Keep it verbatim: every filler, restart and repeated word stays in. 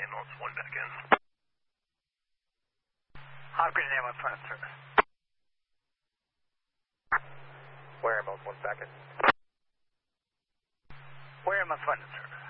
ambulance, one back in. Hopkins ambulance, front of service. Where ambulance, one back in. Where ambulance, front of service.